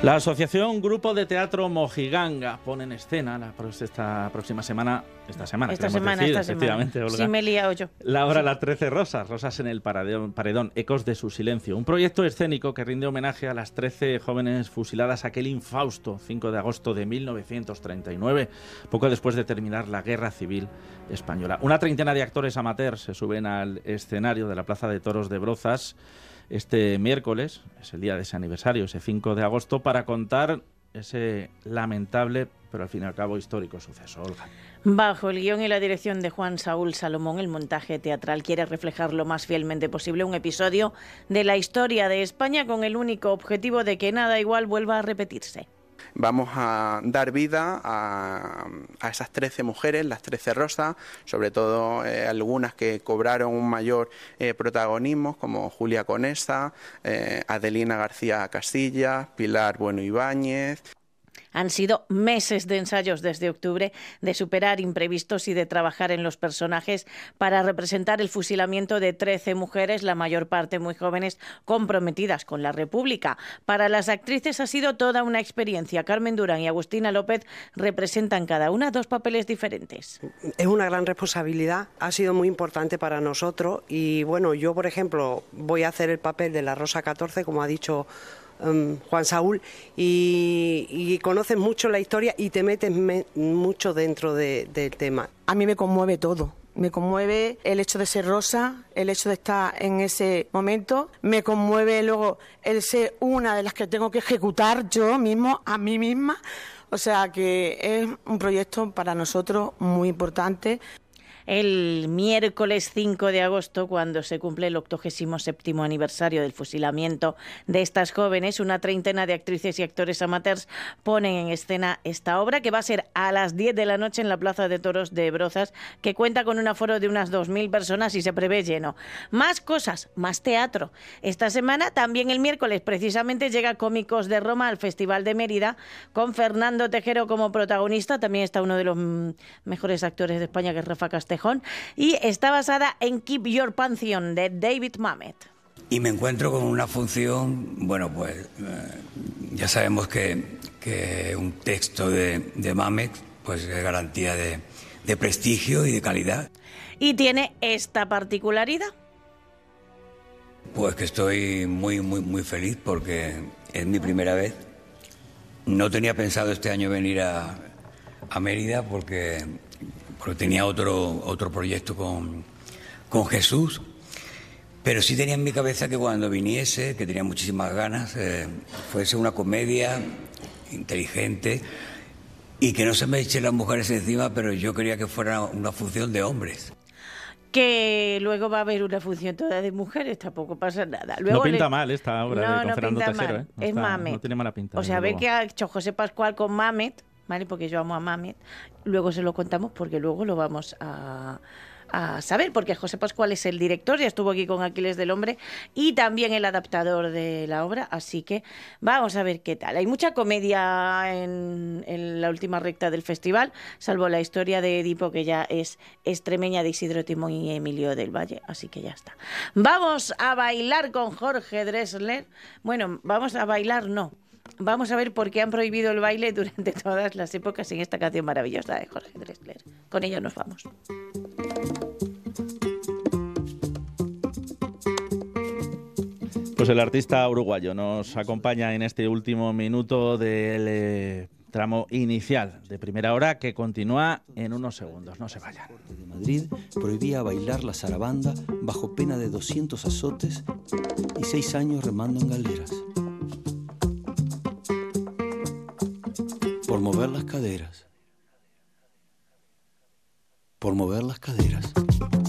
La asociación Grupo de Teatro Mojiganga pone en escena esta semana, efectivamente, Olga, sí me he liado yo. la obra Las 13 Rosas, Rosas en el Paredón, Ecos de su silencio. Un proyecto escénico que rinde homenaje a las 13 jóvenes fusiladas aquel infausto 5 de agosto de 1939, poco después de terminar la Guerra Civil Española. Una treintena de actores amateurs se suben al escenario de la Plaza de Toros de Brozas este miércoles, es el día de ese aniversario, ese 5 de agosto, para contar ese lamentable, pero al fin y al cabo histórico suceso. Olga. Bajo el guión y la dirección de Juan Saúl Salomón, el montaje teatral quiere reflejar lo más fielmente posible un episodio de la historia de España con el único objetivo de que nada igual vuelva a repetirse. Vamos a dar vida a esas 13 mujeres, las 13 Rosas, sobre todo algunas que cobraron un mayor protagonismo, como Julia Conesa, Adelina García Casillas, Pilar Bueno Ibáñez. Han sido meses de ensayos desde octubre, de superar imprevistos y de trabajar en los personajes para representar el fusilamiento de 13 mujeres, la mayor parte muy jóvenes, comprometidas con la República. Para las actrices ha sido toda una experiencia. Carmen Durán y Agustina López representan cada una 2 papeles diferentes. Es una gran responsabilidad, ha sido muy importante para nosotros y bueno, yo por ejemplo voy a hacer el papel de la Rosa 14, como ha dicho Juan Saúl, y conoces mucho la historia y te metes mucho dentro del tema. A mí me conmueve todo. Me conmueve el hecho de ser Rosa, el hecho de estar en ese momento. Me conmueve luego el ser una de las que tengo que ejecutar yo mismo, a mí misma. O sea que es un proyecto para nosotros muy importante. El miércoles 5 de agosto, cuando se cumple el 87º aniversario del fusilamiento de estas jóvenes, una treintena de actrices y actores amateurs ponen en escena esta obra, que va a ser a las 10 de la noche en la Plaza de Toros de Brozas, que cuenta con un aforo de unas 2.000 personas y se prevé lleno. Más cosas, más teatro. Esta semana, también el miércoles, precisamente, llega Cómicos de Roma al Festival de Mérida, con Fernando Tejero como protagonista. También está uno de los mejores actores de España, que es Rafa Castejón, y está basada en Keep Your Pantheon de David Mamet. Y me encuentro con una función, bueno, pues ya sabemos que un texto de Mamet pues es garantía de prestigio y de calidad. Y tiene esta particularidad. Pues que estoy muy feliz porque es mi primera vez. No tenía pensado este año venir a Mérida porque tenía otro proyecto con Jesús, pero sí tenía en mi cabeza que cuando viniese, que tenía muchísimas ganas, fuese una comedia inteligente y que no se me echen las mujeres encima, pero yo quería que fuera una función de hombres. Que luego va a haber una función toda de mujeres, tampoco pasa nada. Luego no pinta mal esta obra con Fernando Tejero. No es Mamet. No tiene mala pinta. O sea, ve que ha hecho José Pascual con Mamet, ¿vale? Porque yo amo a Mamet. Luego se lo contamos porque luego lo vamos a saber, porque José Pascual es el director, ya estuvo aquí con Aquiles del Hombre, y también el adaptador de la obra, así que vamos a ver qué tal. Hay mucha comedia en la última recta del festival, salvo la historia de Edipo, que ya es extremeña, de Isidro Timón y Emilio del Valle, así que ya está. Vamos a bailar con Jorge Drexler. Bueno, vamos a bailar, no. Vamos a ver por qué han prohibido el baile durante todas las épocas en esta canción maravillosa de Jorge Drexler. Con ello nos vamos. Pues el artista uruguayo nos acompaña en este último minuto del tramo inicial de primera hora, que continúa en unos segundos. No se vayan. De Madrid prohibía bailar la zarabanda bajo pena de 200 azotes y 6 años remando en galeras. Por mover las caderas. Por mover las caderas.